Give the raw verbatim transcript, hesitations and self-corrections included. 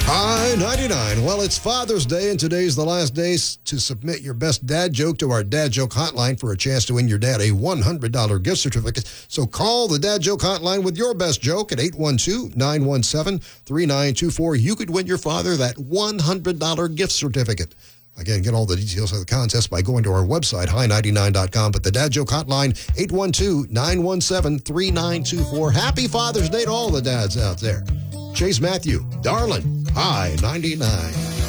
Hi ninety-nine. Well, it's Father's Day, and today's the last day to submit your best dad joke to our Dad Joke Hotline for a chance to win your dad a one hundred dollars gift certificate. So call the Dad Joke Hotline with your best joke at eight one two, nine one seven, three nine two four. You could win your father that one hundred dollars gift certificate. Again, get all the details of the contest by going to our website, hi ninety-nine dot com. But the Dad Joke Hotline, eight one two, nine one seven, three nine two four. Happy Father's Day to all the dads out there. Chase Matthew, darling, Hi ninety-nine.